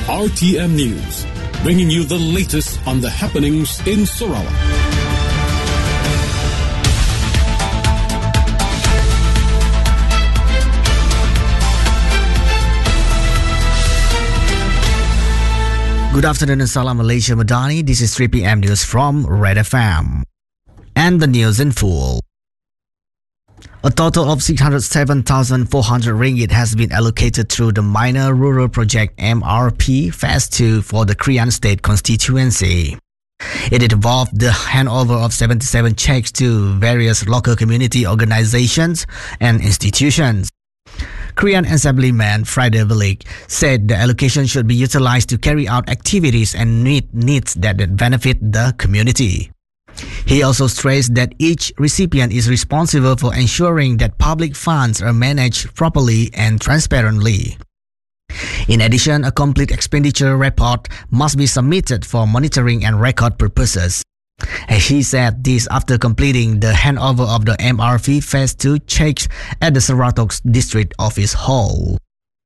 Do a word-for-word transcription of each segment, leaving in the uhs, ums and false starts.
R T M News, bringing you the latest on the happenings in Sarawak. Good afternoon and salam Malaysia Madani. This is three p m news from Red F M. And the news in full. A total of six hundred seven thousand four hundred ringgit has been allocated through the Minor Rural Project M R P Phase two for the Krian State constituency. It involved the handover of seventy-seven cheques to various local community organizations and institutions. Krian Assemblyman Friday Velik said the allocation should be utilized to carry out activities and meet needs that benefit the community. He also stressed that each recipient is responsible for ensuring that public funds are managed properly and transparently. In addition, a complete expenditure report must be submitted for monitoring and record purposes. He said this after completing the handover of the M R P Phase two cheques at the Saratok District Office Hall.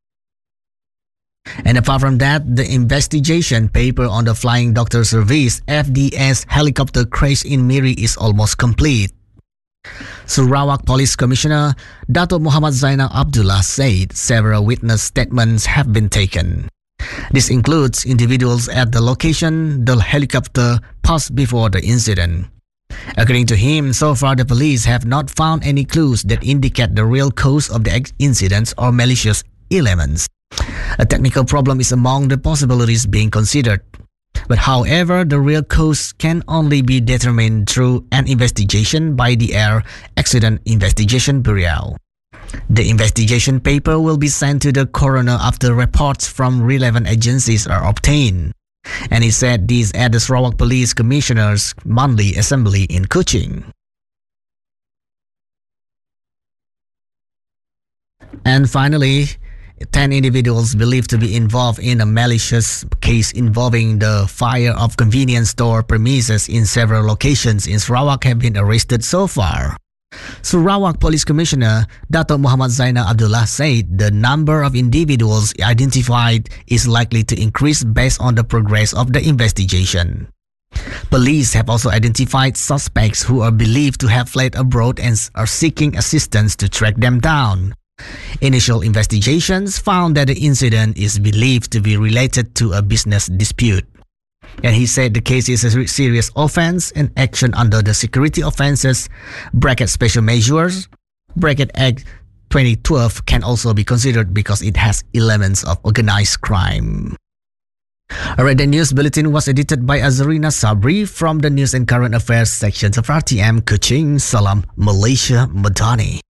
And apart from that, the investigation paper on the Flying Doctor Service F D S helicopter crash in Miri is almost complete. Sarawak Police Commissioner Dato' Muhammad Zainal Abdullah said several witness statements have been taken. This includes individuals at the location the helicopter passed before the incident. According to him, so far the police have not found any clues that indicate the real cause of the incidents or malicious elements. A technical problem is among the possibilities being considered. But however, the real cause can only be determined through an investigation by the Air Accident Investigation Bureau. The investigation paper will be sent to the coroner after reports from relevant agencies are obtained. And he said this at the Sarawak Police Commissioner's monthly assembly in Kuching. And finally, ten individuals believed to be involved in a malicious case involving the fire of convenience store premises in several locations in Sarawak have been arrested so far. Sarawak Police Commissioner Dato' Muhammad Zainal Abdullah said the number of individuals identified is likely to increase based on the progress of the investigation. Police have also identified suspects who are believed to have fled abroad and are seeking assistance to track them down. Initial investigations found that the incident is believed to be related to a business dispute. And he said the case is a serious offense and action under the Security Offences bracket Special Measures bracket Act twenty twelve can also be considered because it has elements of organized crime. Alright, the news bulletin was edited by Azarina Sabri from the News and Current Affairs sections of R T M Kuching. Salam Malaysia Madani.